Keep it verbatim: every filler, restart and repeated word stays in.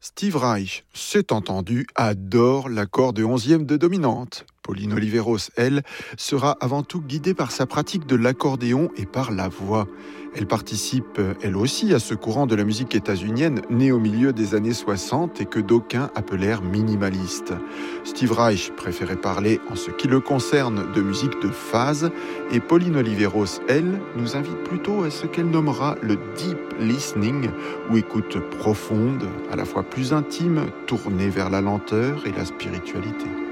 Steve Reich, c'est entendu, adore l'accordéon onzième de dominante. Pauline Oliveros, elle, sera avant tout guidée par sa pratique de l'accordéon et par la voix. Elle participe, elle aussi, à ce courant de la musique états-unienne né au milieu des années soixante et que d'aucuns appelèrent minimaliste. Steve Reich préférait parler, en ce qui le concerne, de musique de phase, et Pauline Oliveros, elle, nous invite plutôt à ce qu'elle nommera le deep listening, ou écoute profonde, à la fois plus intime, tournée vers la lenteur et la spiritualité.